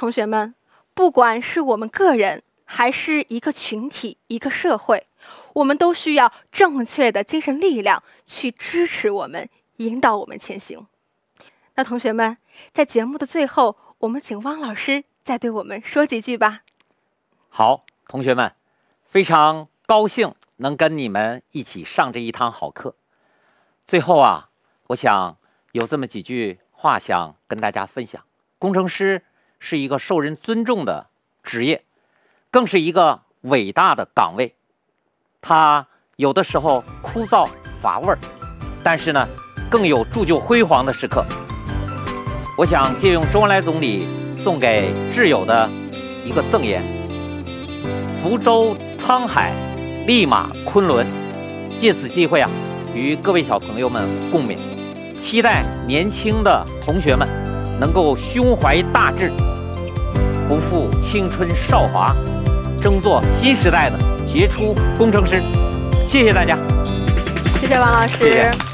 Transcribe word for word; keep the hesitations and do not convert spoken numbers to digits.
同学们，不管是我们个人，还是一个群体、一个社会，我们都需要正确的精神力量去支持我们、引导我们前行。那同学们，在节目的最后，我们请汪老师再对我们说几句吧。 好，同学们，非常高兴能跟你们一起上这一堂好课。最后啊，我想有这么几句话想跟大家分享。工程师是一个受人尊重的职业，更是一个伟大的岗位。它有的时候枯燥乏味，但是呢，更有铸就辉煌的时刻。我想借用周恩来总理送给挚友的一个赠言：福州沧海，立马昆仑。借此机会啊，与各位小朋友们共勉，期待年轻的同学们能够胸怀大志，不负青春少华，争做新时代的杰出工程师。谢谢大家。 谢谢王老师。 谢谢。